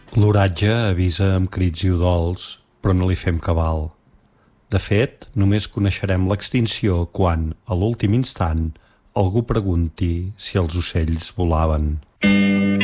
L'oratge avisa amb crits i udols, però no li fem cabal. De fet, només coneixerem l'extinció quan, a l'últim instant, algú pregunti si els ocells volaven.